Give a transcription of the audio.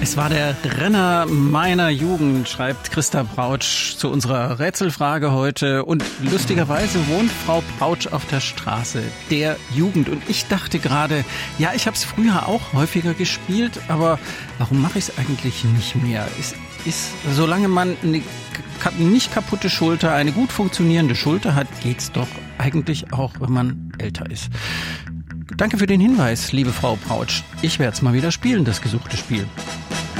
Es war der Renner meiner Jugend, schreibt Christa Brautsch zu unserer Rätselfrage heute. Und lustigerweise wohnt Frau Brautsch auf der Straße der Jugend. Und ich dachte gerade, ja, ich habe es früher auch häufiger gespielt, aber warum mache ich es eigentlich nicht mehr? Solange man eine nicht kaputte Schulter, eine gut funktionierende Schulter hat, geht's doch eigentlich auch, wenn man älter ist. Danke für den Hinweis, liebe Frau Brautsch. Ich werde es mal wieder spielen, das gesuchte Spiel.